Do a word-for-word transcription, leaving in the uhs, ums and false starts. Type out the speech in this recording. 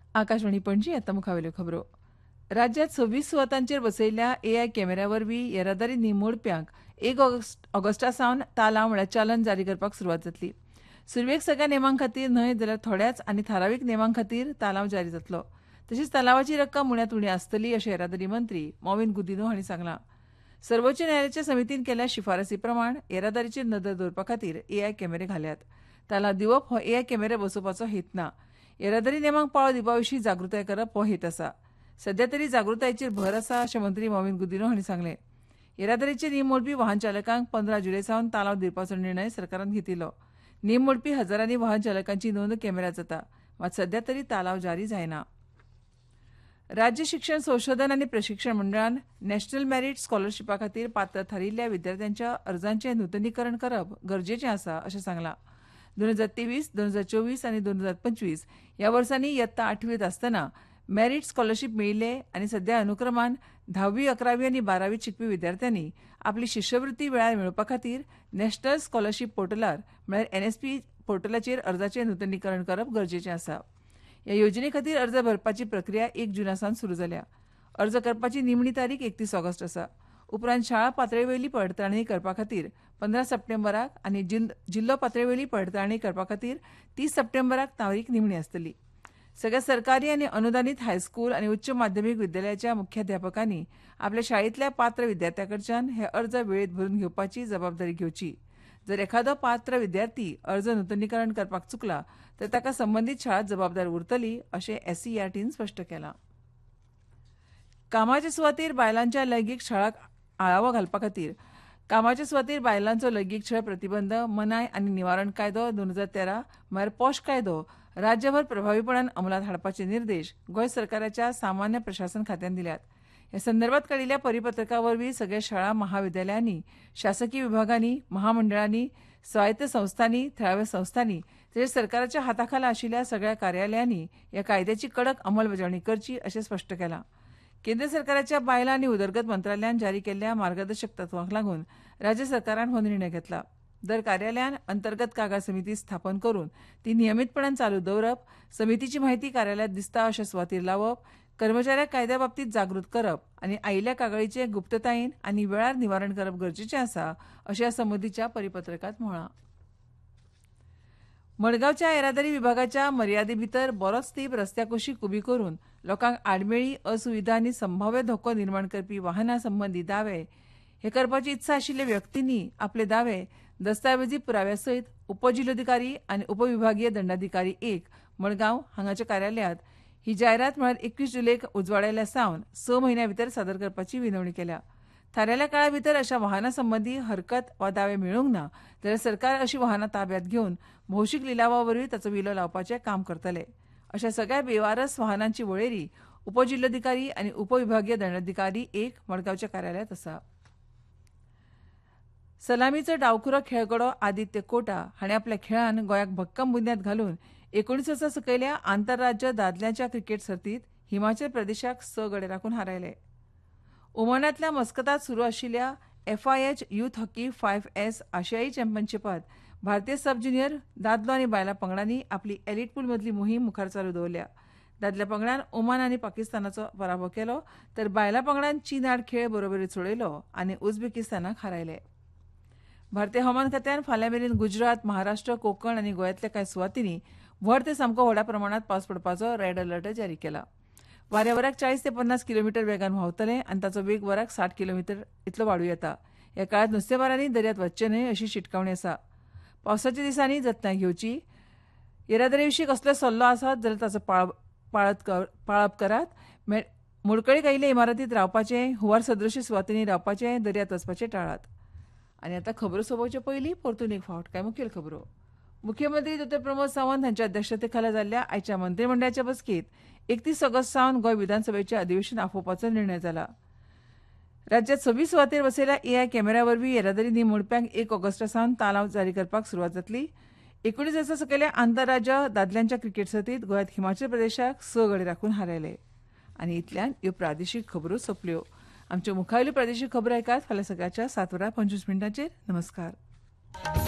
आकाशवाणी पणजी आता मुखावेल्यो खबरो. राज्यात सव्वीस सुवातांचेर बसयल्ल्या एआय कॅमेऱ्या वरवीं येरादारी निमोडप्यांक एक ऑगस्ट ऑगस्टा सावन तालाव म्हळ्यार चलन जारी करपाक सुरवात जातली. सुरवेक सगळ्या नेमां खातीर न्हय जाल्यार थोड्याच आनी थारावीक नेमां खातीर तालाव जारी जातलो. तशेंच तलावाची रक्कम उण्यांत उणी आसतली अशें येरादारी मंत्री मोविन गुदिन्हो हांणी सांगलां. सर्वोच्च न्यायालयाच्या समितीन केल्ल्या शिफारसी प्रमाण येरादारीचेर नदर दवरपा खातीर एआय कॅमेरे घाल्यात. तालाव दिवप हो एआय कॅमेरे बसोवपाचो हेत ना. येरादारी नेमांक पाळो दिवपा विशीं जागृताय करप हो हेत आसा. सध्या तरी जागृतायेचेर भर आसा अशें मंत्री मोविन गुदिन्हो हांणी सांगलें. येरादारीचे नेम मोडपी वाहन चालकांक पंदरा जुलय सावन तालाव दिवपाचो निर्णय सरकारान घेतिल्लो. नेम मोडपी हजारांनी वाहन चालकांची नोंद कॅमेऱ्यात जाता, मात सध्या तरी तालाव जारी जायना. राज्य शिक्षण संशोधन आनी प्रशिक्षण मंडळान नॅशनल मेरीट स्कॉलरशिपा खातीर पात्र थारिल्ल्या विद्यार्थ्यांच्या अर्जांचें नूतनीकरण करप गरजेचें आसा अशें सांगलां. दोन हजार तेवीस दोन हजार चोवीस आनी दोन हजार पंचवीस ह्या वर्सांनी इयत्ता आठवीत आसतना मेरीट स्कॉलरशीप मेळिल्ले आनी सध्या अनुक्रमान धावी अकरावी आनी बारावीत शिकपी विद्यार्थ्यांनी आपली शिश्यवृत्ती वेळार मेळोवपा खातीर नॅशनल स्कॉलरशीप पोर्टलार म्हळ्यार एनएसपी पोर्टलाचेर अर्जाचें नूतनीकरण करप गरजेचें आसा. ह्या येवजणे खातीर अर्ज भरपाची प्रक्रिया एक जुना सावन सुरू जाल्या. अर्ज करपाची निमणी तारीख एकतीस ऑगस्ट आसा. उपरांत शाळा पातळी वयली पडताळणी करपा खातीर पंदरा सप्टेंबराक आनी जिल्लो पातळी वयली पडताळणी करपा खातीर तीस सप्टेंबराक तारीख निमणी आसतली. सगळ्या सरकारी आनी अनुदानीत हायस्कूल आनी उच्च माध्यमीक विद्यालयाच्या मुख्याध्यापकांनी आपल्या शाळेंतल्या पात्र विद्यार्थ्यां कडच्यान हे अर्ज वेळेत भरून घेवपाची जबाबदारी घेवची. जर एखादो पात्र विद्यार्थी अर्ज नूतनीकरण करपाक चुकला तर ताका संबंदीत शाळा जबाबदार उरतली अशें एससीईआरटीन स्पश्ट केलां. कामाचे सुवातेर बायलांच्या लैंगीक छळाक आळावो घालपा खातीर कामाचे सुवातेर बायलांचो लैंगीक छळ प्रतिबंध मनाय आनी निवारण कायदो दोन हजार तेरा म्हळ्यार पॉश कायदो राज्यभर प्रभावीपणान अंमलात हाडपाचे निर्देश गोंय सरकाराच्या सामान्य प्रशासन खात्यान दिल्यात. ह्या संदर्भात काडिल्ल्या परिपत्रका वरवीं सगळ्या शाळा महाविद्यालयांनी शासकीय विभागांनी महामंडळांनी स्वायत्त संस्थांनी थळाव्या संस्थांनी तशेंच सरकाराच्या हाताखाला आशिल्ल्या सगळ्या कार्यालयांनी ह्या कायद्याची कडक अंमलबजावणी करची अशें स्पश्ट केलां. केंद्र सरकाराच्या बायलां आनी उदरगत मंत्रालयान जारी केल्ल्या मार्गदर्शक तत्वांक लागून राज्य सरकारान हो निर्णय घेतला. दर कार्यालयान अंतर्गत कागाळ समिती स्थापन करून ती नियमीतपणान चालू दवरप, समितीची म्हायती कार्यालयात दिसता अशा सुवातेर लावप, कर्मचाऱ्यांक कायद्या बाबतीत जागृत करप आनी आयिल्ल्या कागाळीचे गुप्ततायेन आनी वेळार निवारण करप गरजेचें आसा अशें ह्या संबंदीच्या परिपत्रकांत म्हळां. मडगांवच्या येरादारी विभागाच्या मर्यादे भितर बरोच तेंप रस्त्या कुशीक उबी करून लोकांक आडमेळी असुविधा आनी संभाव्य धोको निर्माण करपी वाहनां संबंदी दावे हे करपाची इत्सा आशिल्ल्या व्यक्तींनी आपले दावे दस्तावेजी पुराव्या सयत उपजिल्लोधिकारी आनी उपविभागीय दंडाधिकारी एक मडगांव हांगाच्या कार्यालयांत ही जायरात म्हळ्यार एकवीस जुलैक उजवाडायल्या सावन स म्हयन्या भितर सादर करपाची विनवणी केल्या. थारायल्ल्या काळा भितर अशा वाहनां संबंदी हरकत वा दावे मेळूंक ना जाल्यार सरकार अशी वाहनां ताब्यांत घेवन भौशीक लिलावा वरवीं ताचो विलो लावपाचें काम करतले. अशा सगळ्या बेवारस वाहनांची वळेरी उपजिल्लोधिकारी आनी उपविभागीय दंडाधिकारी एक मडगांवच्या कार्यालयांत आसा. सलामीचो डावखुरो खेळगडो आदित्य कोटा हाणें आपल्या खेळान गोंयाक भक्कम बुन्याद घालून एकोणीस वर्सां सकयल्या आंतरराज्य दादल्यांच्या क्रिकेट सर्तींत हिमाचल प्रदेशाक स गडे राखून हारयले. ओमानांतल्या मस्कतात सुरू आशिल्ल्या FIH youth hockey five S आशियाई चॅम्पियनशिपांत भारतीय सब ज्युनियर दादलो आनी बायलां पंगडांनी आपली एलिट पूल मदली मोहीम मुखार चालू दवरल्या. दादल्या पंगडान ओमान आनी पाकिस्तानाचो पराभव केलो तर बायलां पंगडान चीन आड खेळ बरोबरीत सोडयलो आनी उझबेकिस्तानाक हारयले. भारतीय हवामान खात्यान फाल्यां मेरेन गुजरात, महाराष्ट्र, कोंकण आनी गोंयांतल्या कांय सुवातींनी व्हड ते सामको व्हडा प्रमाणांत पावस पडपाचो रेड अलर्ट जारी केला. वारे वराक चाळीस ते पन्नास किलोमीटर वेगान व्हांवतले आनी ताचो वेग वराक साठ किलोमीटर इतलो वाडूं येता. ह्या काळात नुस्तेमारांनी दर्यांत वच्चे न्हय अशी शिटकावणी आसा. पावसाच्या दिसांनी जतनाय घेवची. येरादारी विशीं कसलो सल्लो आसात जाल्यार ताचो पाळत पाळप करात. मोडकळीक आयिल्ल्या इमारतींत रावपाचें, हुंवार सदृश्य सुवातींनी रावपाचें, दर्यांत वचपाचें टाळात. आनी आतां खबरो सोंपोवचे पयलीं परतून एक फावट कांय मुखेल खबरो. मुख्यमंत्री डॉ प्रमोद सावंत हांच्या अध्यक्षते खाला जाल्ल्या आयच्या मंत्रिमंडळाच्या बसकेंत एकतीस ऑगस्ट सावन गोंय विधानसभेचें अधिवेशन आपोवपाचो निर्णय जाला. राज्यात सव्वीस सुवातेर बसयल्ल्या एआय कॅमेऱ्या वरवीं येरादारी नेम मोडप्यांक एक ऑगस्टा सावन तालाव जारी करपाक सुरवात जातली. एकोणीस वर्सां सकयल्या आंतरराज्य दादल्यांच्या क्रिकेट सर्तींत गोंयांत हिमाचल प्रदेशाक स गडे राखून हारयले. आनी इतल्यान ह्यो प्रादेशीक खबरो सोंपल्यो. आमच्यो मुखावेल्यो प्रादेशीक खबरो ऐकात फाल्यां सकाळच्या सात वरां पंचवीस मिनटांचेर. नमस्कार.